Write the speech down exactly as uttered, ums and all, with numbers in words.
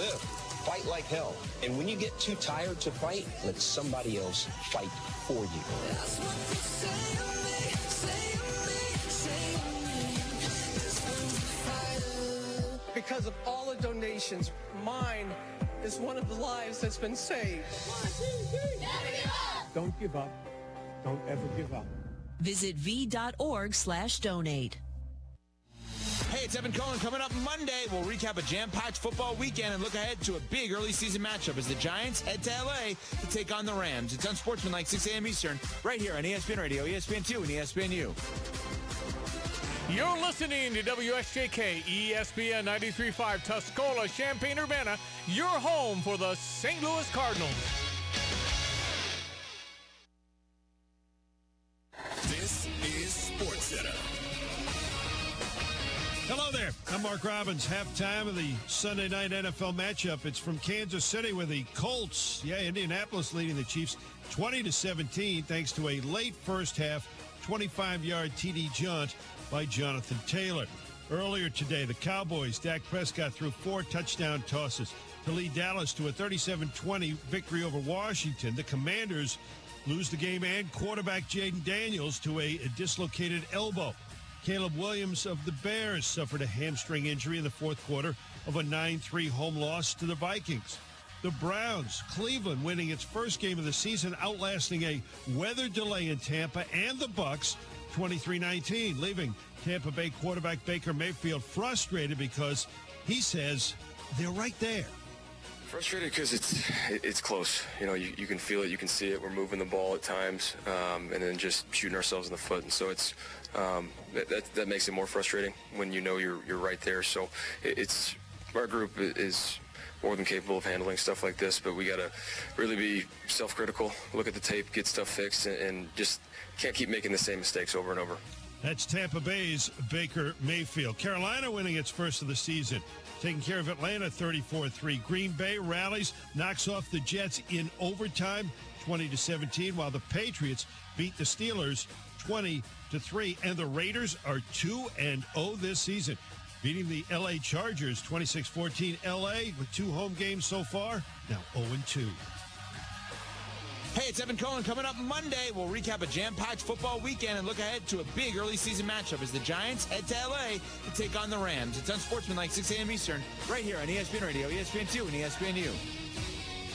live. Fight like hell. And when you get too tired to fight, let somebody else fight for you. That's what they say of me, say of me, say of me. This one's a fighter. Because of all the donations, mine is one of the lives that's been saved. One, two, three. Never give up. Don't give up. Don't ever give up. Visit v.org slash donate. Hey, it's Evan Cohen. Coming up Monday, we'll recap a jam-packed football weekend and look ahead to a big early season matchup as the Giants head to L A to take on the Rams. It's Unsportsmanlike, six a.m. Eastern, right here on E S P N Radio, E S P N two, and E S P N U. You're listening to W S J K, E S P N ninety-three point five, Tuscola, Champaign-Urbana, your home for the Saint Louis Cardinals. This is SportsCenter. Hello there. I'm Mark Robbins. Halftime of the Sunday night N F L matchup. It's from Kansas City with the Colts. Yeah, Indianapolis leading the Chiefs twenty to seventeen thanks to a late first half twenty-five-yard T D jaunt by Jonathan Taylor. Earlier today, the Cowboys, Dak Prescott threw four touchdown tosses to lead Dallas to a thirty-seven twenty victory over Washington. The Commanders lose the game and quarterback Jaden Daniels to a, a dislocated elbow. Caleb Williams of the Bears suffered a hamstring injury in the fourth quarter of a nine three home loss to the Vikings. The Browns, Cleveland winning its first game of the season, outlasting a weather delay in Tampa and the Bucs twenty-three nineteen, leaving Tampa Bay quarterback Baker Mayfield frustrated because he says they're right there. Frustrated because it's it's close. You know, you, you can feel it, you can see it. We're moving the ball at times, um, and then just shooting ourselves in the foot. And so it's um, that, that that makes it more frustrating when you know you're you're right there. So it, it's our group is more than capable of handling stuff like this, but we got to really be self-critical, look at the tape, get stuff fixed, and, and just can't keep making the same mistakes over and over. That's Tampa Bay's Baker Mayfield. Carolina winning its first of the season, taking care of Atlanta thirty-four three. Green Bay rallies, knocks off the Jets in overtime twenty to seventeen, while the Patriots beat the Steelers twenty to three. And the Raiders are two and oh this season, beating the L A Chargers twenty-six fourteen. L A with two home games so far, now oh and two. Hey, it's Evan Cohen. Coming up Monday, we'll recap a jam-packed football weekend and look ahead to a big early season matchup as the Giants head to L A to take on the Rams. It's Unsportsmanlike, six a.m. Eastern, right here on E S P N Radio, E S P N two, and E S P N U.